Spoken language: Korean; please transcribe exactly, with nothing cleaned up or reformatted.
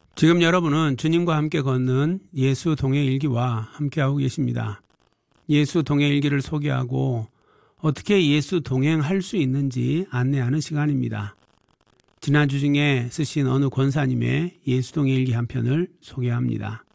지금 여러분은 주님과 함께 걷는 예수 동행일기와 함께하고 계십니다. 예수 동행일기를 소개하고 어떻게 예수 동행할 수 있는지 안내하는 시간입니다. 지난주 중에 쓰신 어느 권사님의 예수 동행일기 한 편을 소개합니다.